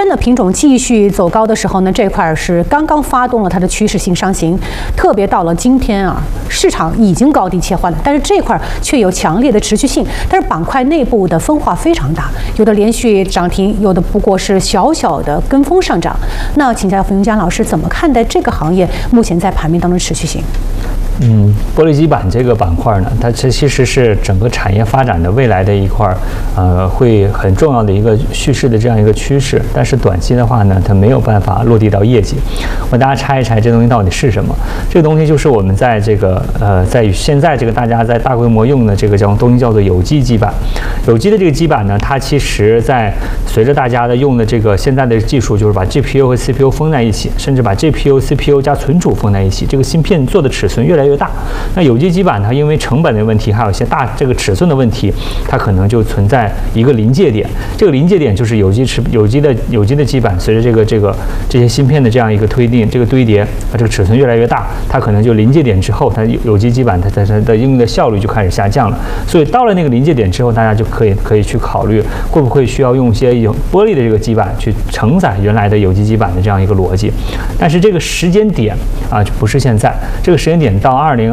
的品种继续走高的时候呢，这块是刚刚发动了它的趋势性上行，特别到了今天啊，市场已经高低切换了，但是这块却有强烈的持续性，但是板块内部的分化非常大，有的连续涨停，有的不过是小小的跟风上涨。那请教冯永江老师，怎么看待这个行业目前在盘面当中持续性？ 玻璃基板这个板块呢，它其实是整个产业发展的未来的一块会很重要的一个叙事的这样一个趋势。但是短期的话呢，它没有办法落地到业绩。我给大家拆一拆这东西到底是什么？这个东西就是我们在这个在现在这个大家在大规模用的这个东西叫做有机基板。有机的这个基板呢，它其实在随着大家的用的这个现在的技术，就是把 GPU 和 CPU 封在一起，甚至把 GPU、CPU 加存储封在一起，这个芯片做的尺寸越来越大。那有机基板它因为成本的问题，还有一些这个尺寸的问题，它可能就存在一个临界点。这个临界点就是有机的基板，随着这些芯片的这样一个推进，这个堆叠，这个尺寸越来越大，它可能就临界点之后，它有机基板它的应用的效率就开始下降了。所以到了那个临界点之后，大家就可以去考虑会不会需要用一些有玻璃的这个基板去承载原来的有机基板的这样一个逻辑。但是这个时间点啊，就不是现在，这个时间点到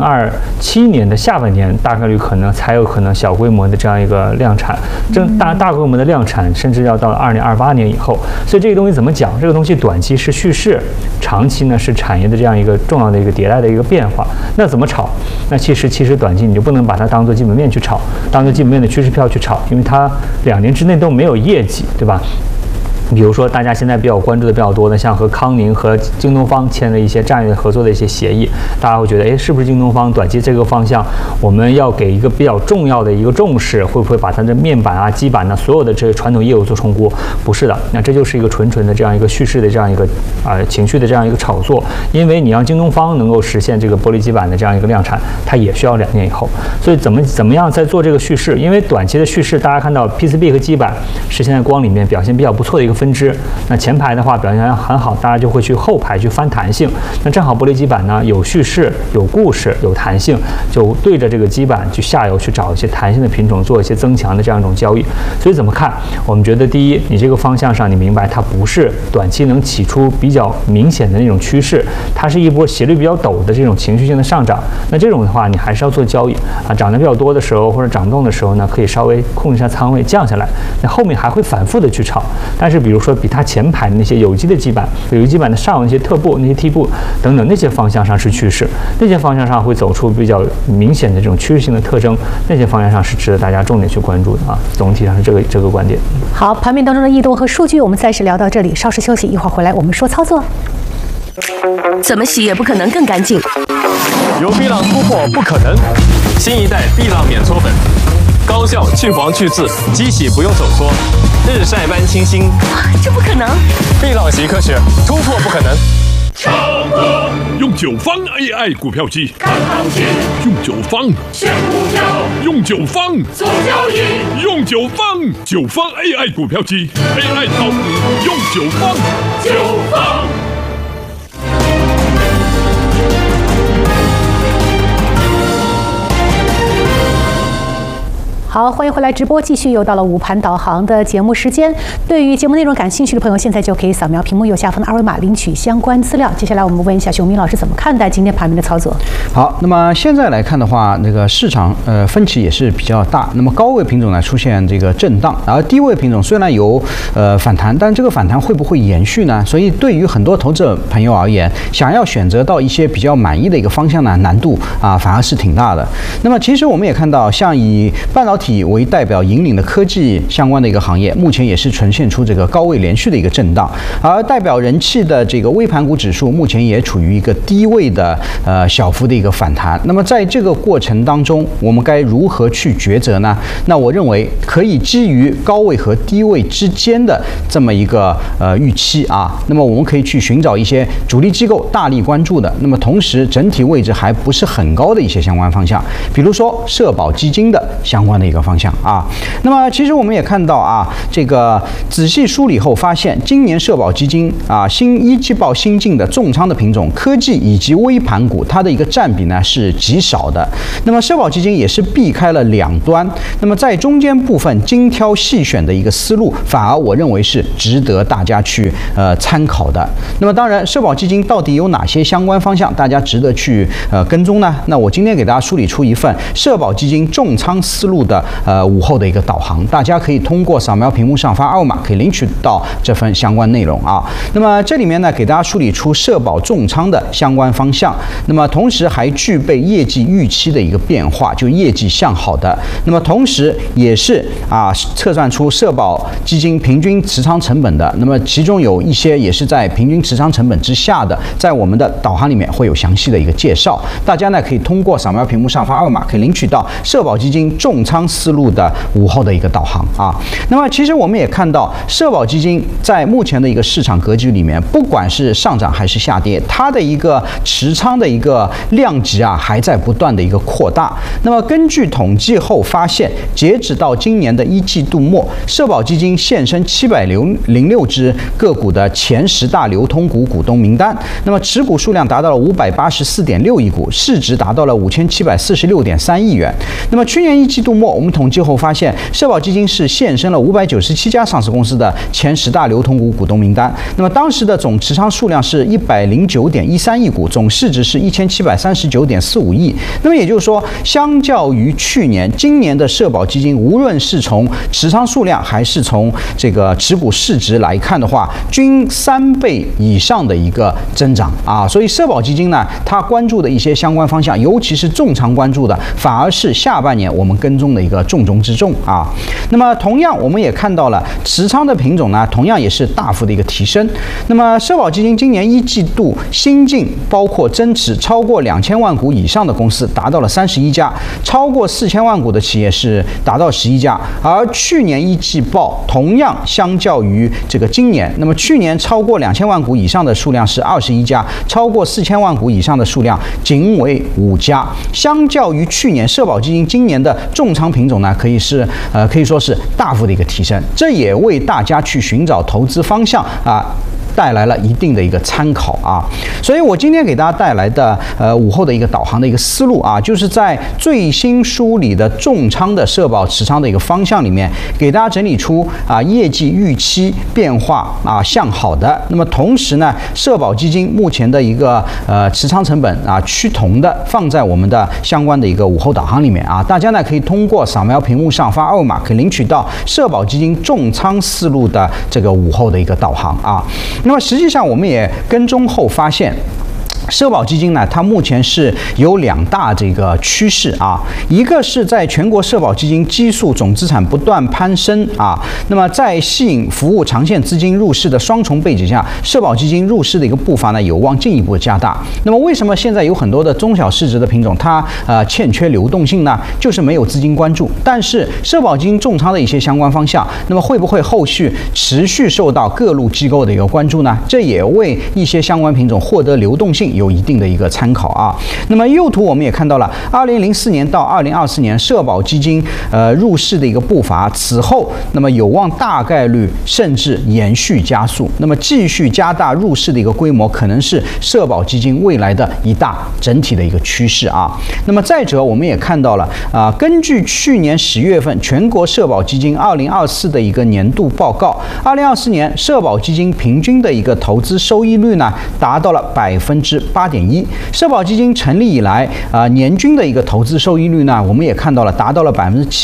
2027年的下半年，大概率才有可能小规模的这样一个量产，大规模的量产，甚至要到2028年以后。所以这个东西怎么讲？这个东西短期是叙事，长期呢是产业的这样一个重要的一个迭代的一个变化。那怎么炒？那其实短期你就不能把它当做基本面去炒，当做基本面的趋势票去炒，因为它2年之内都没有业绩，对吧？比如说，大家现在比较关注的比较多的，像和康宁和京东方签了一些战略合作的一些协议，大家会觉得，是不是京东方短期这个方向，我们要给一个比较重要的一个重视，会不会把它的面板啊、基板呢，所有的这些传统业务做重估？不是的，那这就是一个纯的这样一个叙事的这样一个情绪的这样一个炒作，因为你让京东方能够实现这个玻璃基板的这样一个量产，它也需要2年以后，所以怎么样在做这个叙事？因为短期的叙事，大家看到 PCB 和基板是现在光里面表现比较不错的一个分支，那前排的话表现很好，大家就会去后排去翻弹性。那正好玻璃基板呢有叙事、有故事、有弹性，就对着这个基板去下游去找一些弹性的品种，做一些增强的这样一种交易。所以怎么看？我们觉得第一，你这个方向上你明白它不是短期能起出比较明显的那种趋势，它是一波斜率比较陡的这种情绪性的上涨。那这种的话，你还是要做交易啊，涨得比较多的时候或者涨动的时候呢，可以稍微控制一下仓位，降下来。那后面还会反复的去炒，但是比如说比它前排的那些有机的基板、有机基板的上游那些特步、那些梯步等等那些方向上是趋势，那些方向上会走出比较明显的这种趋势性的特征，那些方向上是值得大家重点去关注的啊。总体上是这个观点。 好，盘面当中的异动和数据，我们暂时聊到这里，稍事休息，一会儿回来我们说操作。 怎么洗也不可能更干净。 有碧浪突破不可能，新一代碧浪免搓粉，高效去黄去渍，机洗不用手搓，日晒般清新。 这不可能！ 碧浪洗科学，突破不可能。 超哥用9方 AI 股票机看行情，用9方选股票，用9方做交易，用9方AI 股票机 AI 炒股用9方。 好，欢迎回来直播，继续又到了午盘导航的节目时间。对于节目内容感兴趣的朋友，现在就可以扫描屏幕右下方的2维码领取相关资料。接下来我们问一下熊明老师怎么看待今天盘面的操作？ 好，那么现在来看的话，那个市场分歧也是比较大。那么高位品种呢出现这个震荡，而低位品种虽然有反弹，但这个反弹会不会延续呢？所以对于很多投资者朋友而言，想要选择到一些比较满意的一个方向呢，难度反而是挺大的。那么其实我们也看到，像以半导体为代表引领的科技相关的一个行业，目前也是呈现出这个高位连续的一个震荡，而代表人气的这个微盘股指数目前也处于一个低位的小幅的一个反弹。那么在这个过程当中，我们该如何去抉择呢？那我认为可以基于高位和低位之间的这么一个预期啊，那么我们可以去寻找一些主力机构大力关注的，那么同时整体位置还不是很高的一些相关方向，比如说社保基金的相关的一个个方向啊。那么其实我们也看到啊，这个仔细梳理后发现，今年社保基金啊一季报新进的重仓的品种，科技以及微盘股，它的一个占比呢是极少的。那么社保基金也是避开了两端，那么在中间部分精挑细选的一个思路，反而我认为是值得大家去参考的。那么当然，社保基金到底有哪些相关方向，大家值得去跟踪呢？那我今天给大家梳理出一份社保基金重仓思路的午后的一个导航，大家可以通过扫描屏幕上发二维码，可以领取到这份相关内容啊。那么这里面呢，给大家梳理出社保重仓的相关方向，那么同时还具备业绩预期的一个变化，就业绩向好的。那么同时也是测算出社保基金平均持仓成本的，那么其中有一些也是在平均持仓成本之下的，在我们的导航里面会有详细的一个介绍，大家呢可以通过扫描屏幕上发二维码，可以领取到社保基金重仓思路的午后的一个导航啊。那么其实我们也看到，社保基金在目前的一个市场格局里面，不管是上涨还是下跌，它的一个持仓的一个量级还在不断的一个扩大。那么根据统计后发现，截止到今年的1季度末，社保基金现身706只个股的前10大流通股股东名单，那么持股数量达到了584.6亿股，市值达到了5746.3亿元。那么去年1季度末，我们统计后发现，社保基金是现身了597家上市公司的前10大流通股股东名单。那么当时的总持仓数量是109.13亿股，总市值是1739.45亿。那么也就是说，相较于去年，今年的社保基金无论是从持仓数量还是从这个持股市值来看的话，均3倍以上的一个增长啊。所以社保基金呢，它关注的一些相关方向，尤其是重仓关注的，反而是下半年我们跟踪的一个重中之重啊。那么同样，我们也看到了持仓的品种呢，同样也是大幅的一个提升。那么社保基金今年1季度新进包括增持超过2000万股以上的公司达到了31家，超过4000万股的企业是达到11家，而去年1季报同样相较于这个今年，那么去年超过2000万股以上的数量是21家，超过4000万股以上的数量仅为5家。相较于去年，社保基金今年的重仓品种呢，可以说是大幅的一个提升，这也为大家去寻找投资方向带来了一定的一个参考啊。所以我今天给大家带来的午后的一个导航的一个思路啊，就是在最新梳理的重仓的社保持仓的一个方向里面，给大家整理出业绩预期变化向好的。那么同时呢，社保基金目前的一个持仓成本趋同的，放在我们的相关的一个午后导航里面啊。大家呢可以通过扫描屏幕上发二维码，可以领取到社保基金重仓思路的这个午后的一个导航啊。那么实际上我们也跟踪后发现，社保基金呢，它目前是有2大这个趋势啊，一个是在全国社保基金基数总资产不断攀升啊，那么在吸引服务长线资金入市的双重背景下，社保基金入市的一个步伐呢有望进一步加大。那么为什么现在有很多的中小市值的品种它欠缺流动性呢？就是没有资金关注。但是社保基金重仓的一些相关方向，那么会不会后续持续受到各路机构的一个关注呢？这也为一些相关品种获得流动性有一定的一个参考啊。那么右图我们也看到了2004年到2024年社保基金入市的一个步伐，此后那么有望大概率甚至延续加速，那么继续加大入市的一个规模，可能是社保基金未来的一大整体的一个趋势啊。那么再者我们也看到了根据去年10月份全国社保基金2024的一个年度报告，2024年社保基金平均的一个投资收益率呢达到了8.1%。社保基金成立以来年均的一个投资收益率呢，我们也看到了达到了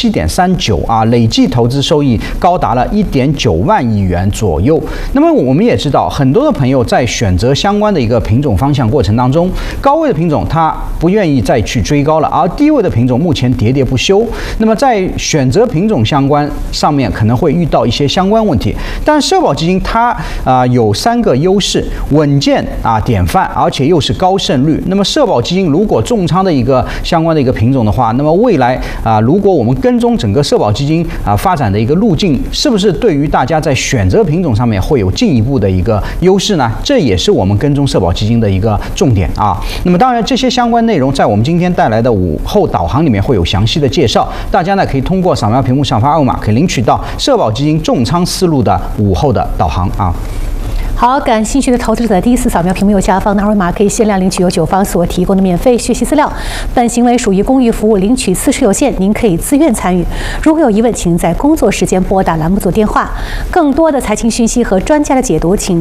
7.39%啊，累计投资收益高达了1.9万亿元左右。那么我们也知道，很多的朋友在选择相关的一个品种方向过程当中，高位的品种它不愿意再去追高了，而低位的品种目前喋喋不休。那么在选择品种相关上面可能会遇到一些相关问题，但社保基金它有3个优势：稳健典范，而且又是高胜率。那么社保基金如果重仓的一个相关的一个品种的话，那么未来如果我们跟踪整个社保基金发展的一个路径，是不是对于大家在选择品种上面会有进一步的一个优势呢？这也是我们跟踪社保基金的一个重点啊。那么当然，这些相关内容在我们今天带来的午后导航里面会有详细的介绍，大家呢可以通过扫描屏幕上方二维码，可以领取到社保基金重仓思路的午后的导航啊。 好，感兴趣的投资者第一次扫描屏幕右下方的二维码，可以限量领取由九方所提供的免费学习资料。本行为属于公益服务，领取次数有限，您可以自愿参与。如果有疑问，请在工作时间拨打栏目组电话。更多的财经讯息和专家的解读，请